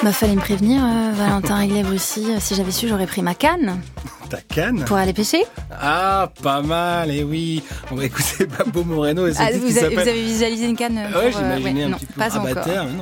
Fallait me prévenir, Valentin Réglève aussi. Si j'avais su, j'aurais pris ma canne. Ta canne ? Pour aller pêcher. Ah, pas mal, et oui. On va écouser Babo Moreno et vous avez visualisé une canne Ouais, j'imaginais un petit peu pas à encore. terre, mais non.